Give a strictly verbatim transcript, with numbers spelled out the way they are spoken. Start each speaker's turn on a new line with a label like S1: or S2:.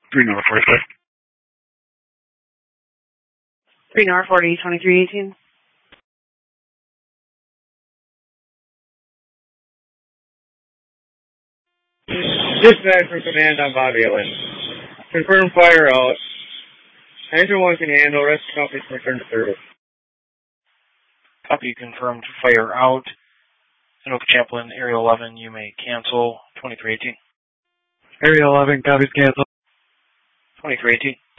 S1: three North forty-five.
S2: three North forty, twenty-three eighteen.
S3: Dispatch from command on Bobby Island. Confirm fire out. Engine one can handle, rest of the company can return to service.
S4: Copy confirmed fire out. Anoka Champlin, Area eleven, you may cancel twenty-three eighteen.
S3: Area eleven, copies cancel.
S4: twenty-three eighteen.